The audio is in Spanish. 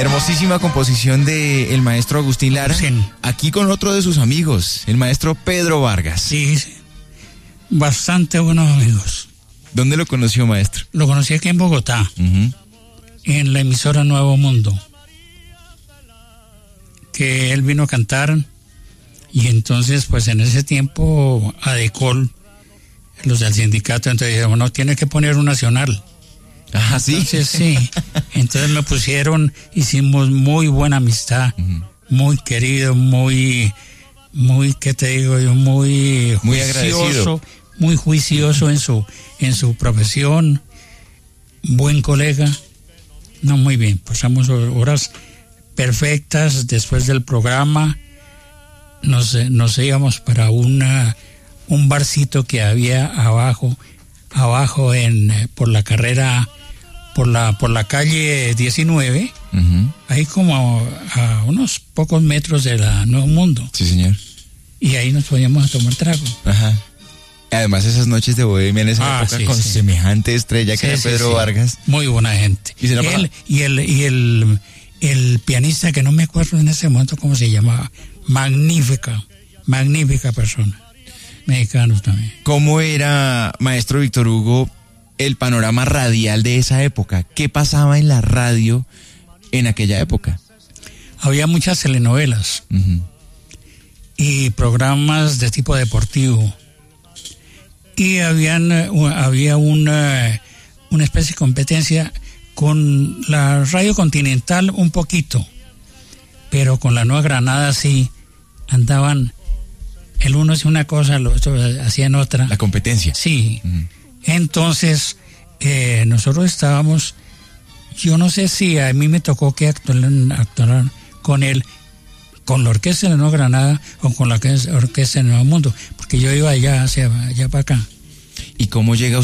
Hermosísima composición de el maestro Agustín Lara, Sí. aquí con otro de sus amigos, el maestro Pedro Vargas. Sí, sí. Bastante buenos amigos. ¿Dónde lo conoció, maestro? Lo conocí aquí en Bogotá, Uh-huh. en la emisora Nuevo Mundo, que él vino a cantar, y entonces pues en ese tiempo Adecol, los del sindicato, entonces dijeron, no, tiene que poner un nacional. Ah, sí. Entonces sí, entonces me pusieron, hicimos muy buena amistad, Uh-huh. muy querido, muy, ¿qué te digo yo? Muy agradecido. muy juicioso en su profesión, buen colega. No, muy bien, pasamos horas perfectas. Después del programa nos íbamos para un barcito que había abajo por la carrera, por la calle 19, Uh-huh. ahí como a unos pocos metros de la Nuevo Mundo, Sí, señor. y ahí nos podíamos a tomar trago. Ajá. Además, esas noches de bohemia en esa época sí, con sí. semejante estrella que era Sí, Pedro sí. Vargas. Muy buena gente. ¿Y se la Él y el pianista, que no me acuerdo en ese momento cómo se llamaba, magnífica persona. Mexicanos también. ¿Cómo era, maestro Víctor Hugo, el panorama radial de esa época? ¿Qué pasaba en la radio en aquella época? Había muchas telenovelas Uh-huh. y programas de tipo deportivo. Y había una especie de competencia con la Radio Continental un poquito, pero con la Nueva Granada sí andaban, el uno hacía una cosa, el otro hacían otra. La competencia. Sí. Uh-huh. Entonces, nosotros estábamos, yo no sé si a mí me tocó que actuar con él, con la Orquesta de la Nueva Granada o con la Orquesta del Nuevo Mundo, porque yo iba allá para acá. ¿Y cómo llega